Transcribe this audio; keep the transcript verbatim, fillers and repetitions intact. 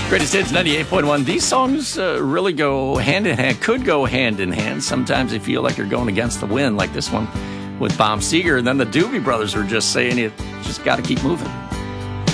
Greatest Hits ninety-eight point one. These songs uh, really go hand in hand, could go hand in hand. Sometimes they feel like you're going against the wind, like this one with Bob Seger. And then the Doobie Brothers were just saying, you just got to keep moving.